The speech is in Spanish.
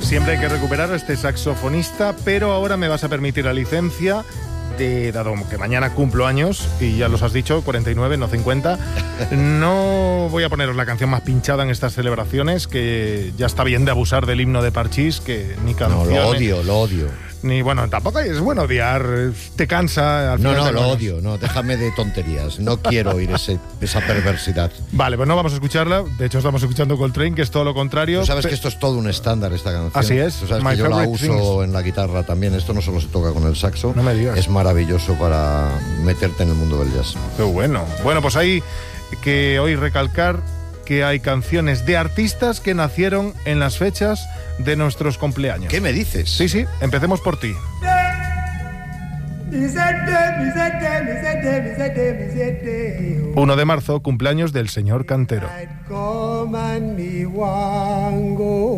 Siempre hay que recuperar a este saxofonista, pero ahora me vas a permitir la licencia dado que mañana cumplo años, y ya los has dicho, 49, no 50, no voy a poneros la canción más pinchada en estas celebraciones, que ya está bien de abusar del himno de Parchís, que ni canciones... No, lo odio. Ni, bueno, tampoco es bueno odiar, te cansa... Al final lo odio, déjame de tonterías, no quiero oír esa perversidad. Vale, pues no vamos a escucharla, de hecho estamos escuchando Coltrane, que es todo lo contrario. Tú sabes que esto es todo un estándar, esta canción. Así es. Tú sabes que yo la uso en la guitarra también, esto no solo se toca con el saxo. No me digas. Es maravilloso para meterte en el mundo del jazz. Qué bueno. Bueno, pues hay que hoy recalcar que hay canciones de artistas que nacieron en las fechas de nuestros cumpleaños. ¿Qué me dices? Sí, empecemos por ti. 1 de marzo, cumpleaños del señor Cantero.